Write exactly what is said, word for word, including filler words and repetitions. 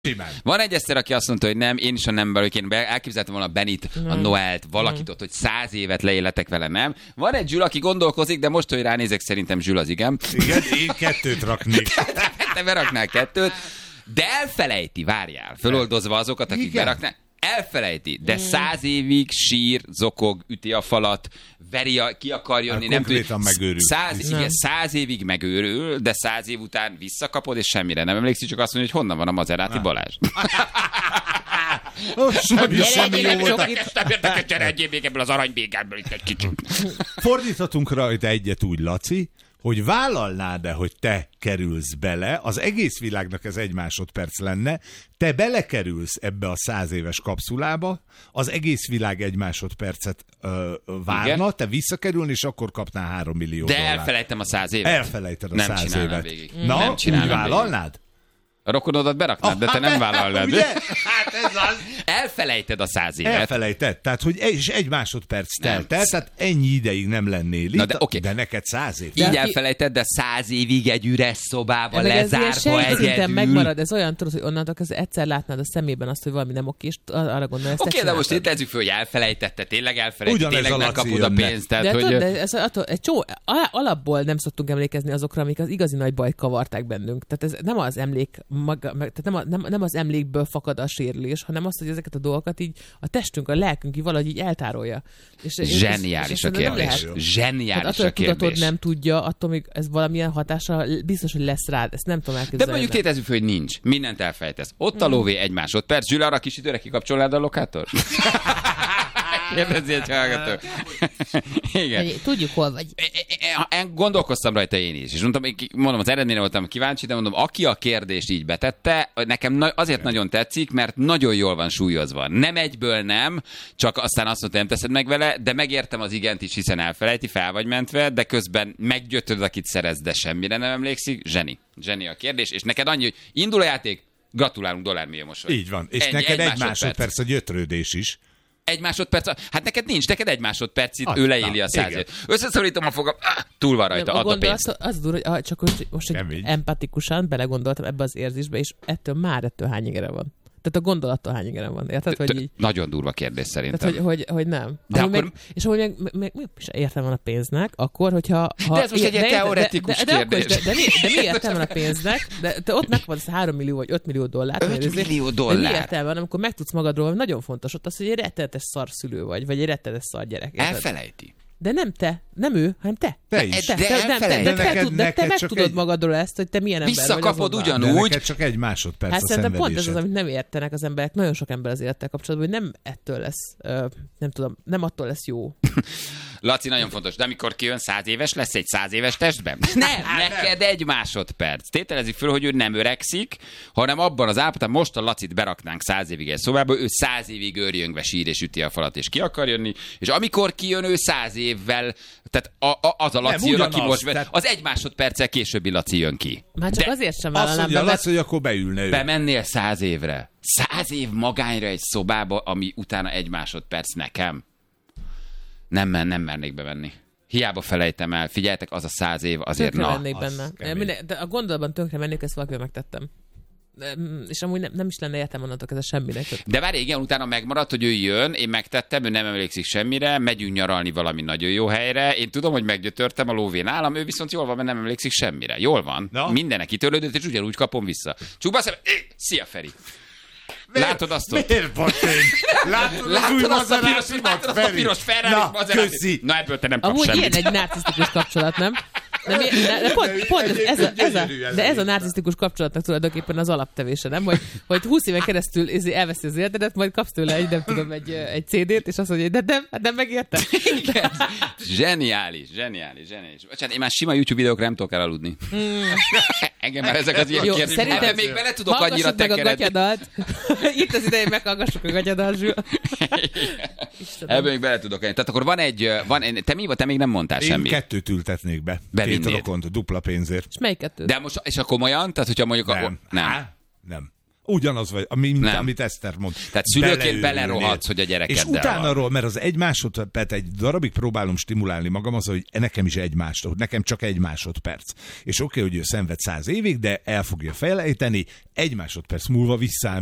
Simán. Van egy Eszter, aki azt mondta, hogy nem, én is a nem belőle, én elképzeltem volna Benit, a Noelt, valakit ott, hogy száz évet leéletek vele, nem. Van egy Zsül, aki gondolkozik, de most, hogy ránézek, szerintem Zsül az igen. Igen, én kettőt raknék. Te beraknál kettőt, de elfelejti, várjál, föloldozva azokat, akik igen. beraknál. Elfelejti, de száz évig sír, zokog, üti a falat, veri, a, ki akar jönni, nem tudja. Megőrül. Száz, igen, száz évig megőrül, de száz év után visszakapod, és semmire nem emlékszik, csak azt mondja, hogy honnan van a Maserati Balázs. Semmi, semmi jó volt. Nem érdekes, cserélj még ebből az aranybégából itt egy kicsit. Fordíthatunk rajta egyet úgy, Laci, hogy vállalnád-e, hogy te kerülsz bele, az egész világnak ez egy másodperc lenne, te belekerülsz ebbe a száz éves kapszulába, az egész világ egy másodpercet ö, várna, igen? Te visszakerülni, és akkor kapnál három millió De dollárt. elfelejtem a száz évet. Elfelejted a nem száz évet. Végig. Na, nem úgy vállalnád? A rokonodat beraknád, de te nem vállalnád. Ugye? Hát ez az. Elfelejted a száz évet. Elfelejted, tehát hogy egy, és egy másodperc telt, tehát ennyi ideig nem lennél itt, de, okay. de neked száz év. Így de elfelejted, de száz évig egy üres szobába de lezárva egyedül. Megmarad, ez olyan, tudod, hogy onnantól kezdve egyszer látnád a szemében azt, hogy valami nem oké, és arra gondolsz. Oké, okay, de most itt tezzük föl, hogy elfelejtette, tényleg elfelejtette, tényleg nem kapod a pénzt. Tehát, de, hogy... tudod, de ez attól, egy csó, alapból nem szoktunk emlékezni azokra, amik az igazi nagy bajt kavarták bennünk. Tehát ez nem az emlék maga, tehát nem, a, nem, nem az emlékből fakad a sérülés, hanem az, hogy ezeket a dolgokat így a testünk, a lelkünk így valahogy így eltárolja. És, Zseniális és, és a kérdés. Zseniális hát attól, a kérdés. Tudatod nem tudja, attól még ez valamilyen hatása biztos, hogy lesz rád. Ezt nem tudom elképzelni. De mondjuk tétezzük föl, hogy nincs. Mindent elfejtesz. Ott a lóvé egy másodperc. Zsül, arra kis időre kikapcsolnád a lokátor? Kérdezi egy hallgató. Igen. Tudjuk, hol vagy. Én gondolkoztam rajta én is. És mondtam, mondom, az eredményre voltam kíváncsi, de mondom, aki a kérdést így betette, nekem azért nagyon tetszik, mert nagyon jól van súlyozva. Nem egyből nem, csak aztán azt mondta, nem teszed meg vele, de megértem az igent is, hiszen elfelejti, fel vagy mentve, de közben meggyötöd, akit szerez, de semmire nem emlékszik. Zseni. Zseni a kérdés. És neked annyi, hogy indul a játék, gratulálunk, dollármillió most vagy. Így van. És Ennyi, neked egy, egy másodperc a gyötrődés is. Egy másodperc, hát neked nincs, neked egy másodpercig ő leéli a százért. Összeszorítom a fogam, ah, túl van rajta, add a pénzt. Az durva, hogy ah, csak most, most empatikusan belegondoltam ebbe az érzésbe, és ettől már ettől hány ingere van. Tehát a gondolattól hány ingere van, érted? Hogy így... Nagyon durva kérdés szerintem. Tehát, hogy, hogy, hogy nem. De ahogy akkor... meg, és ahogy meg, meg, meg, meg is értelme van a pénznek, akkor, hogyha... Ha, de ez most egy ilyen teoretikus de, de, de, kérdés. De, de, de, mi, de mi értelme van a pénznek? De, de ott megvan az három millió vagy öt millió dollár. öt millió dollár. De mi értelme van, amikor megtudsz magadról, hogy nagyon fontos ott az, hogy egy rettenetes szarszülő vagy, vagy egy rettenetes szar gyerek. Érted? Elfelejti. De nem te, nem ő, hanem te. Te is. Te, de te, nem, te, de, de te, neked, tud, de te meg tudod egy... magadról ezt, hogy te milyen ember visszakapod vagy. Visszakapod ugyanúgy. De neked csak egy másodperc hát a szerintem pont ez szenvedésed. az, amit nem értenek az emberek. Nagyon sok ember az élettel kapcsolatban, hogy nem ettől lesz, uh, nem tudom, nem attól lesz jó. Laci, nagyon fontos, de amikor kijön száz éves, lesz egy száz éves testben? Nem, neked egy másodperc. Tételezzük föl, hogy ő nem öregszik, hanem abban az állapotban, most a Lacit beraknánk száz évig egy szobába, ő száz évig őrjöngve sír és üti a falat, és ki akar jönni, és amikor kijön, ő száz évvel, tehát a, a, az a Laci nem, jön, ugyanaz, aki most, tehát... az egy másodperccel későbbi Laci jön ki. Már csak de azért sem Azt vállalnám mondja be, Laci, hogy akkor beülne ő. Bemennél száz évre. Száz év magányra egy szobába, ami utána egy másodperc nekem. Nem, nem mernék bevenni. Hiába felejtem el. Figyeljetek, az a száz év azért tönkre na. mennék benne. Minden, de a gondolatban tönkre mennék, ezt valakivel megtettem. És amúgy nem, nem is lenne értelme onnantól ez a semminek. De várj, igen, utána megmaradt, hogy ő jön, én megtettem, ő nem emlékszik semmire, megyünk nyaralni valami nagyon jó helyre, én tudom, hogy meggyötörtem a lóvén állam, ő viszont jól van, mert nem emlékszik semmire. Jól van. No. Mindenek kitörlődött, és ugyanúgy kapom vissza. Csukba a szemem, szia Feri! Miért? Látod azt ott? Miért botén? Látod, látod azt a piros, Maserati-mat, látod azt a piros Ferrari Maserati? Na ebből te nem kapsz amúgy semmit. Amúgy ilyen egy narcisztikus kapcsolat, nem? De, mi, de, de pont, pont ez, ez, a, ez, a, de ez a narcisztikus kapcsolatnak tulajdonképpen az alaptevése, nem? Hogy, hogy húsz éven keresztül elveszi az életedet, majd kapsz tőle egy, nem tudom, egy, egy cé dét, és azt mondja, hogy de nem, hát nem megértem. Zseniális, zseniális, zseniális. Bocsánat, én már sima YouTube videókra nem tudok elaludni. Mm. Engem már ezek az ilyen jó, kérdések. Ebben még bele tudok annyira tekeredni. Itt az ideje, meghallgassuk a gatyadat, Zsül. Ebben még bele tudok enni. Tehát akkor van egy, van, te mi vagy, te még nem mondtál én semmit. Én kettőt ültetnék be. Bevinnéd. Két rokont, dupla pénzért. És melyik kettőt? De most, és akkor komolyan? Tehát, hogyha mondjuk... Nem. A, nem. Á, nem. Ugyanaz vagy, ami, mint, Nem. amit Eszter mond. Tehát szülőként Beleőrülnél. belerohadsz, hogy a gyerekeddel És utána van. arról, mert az egy másodperc, egy darabig próbálom stimulálni magam, az, hogy nekem is egy másodperc, nekem csak egy másodperc. És oké, okay, hogy ő szenved száz évig, de el fogja felejteni, egy másodperc múlva vissza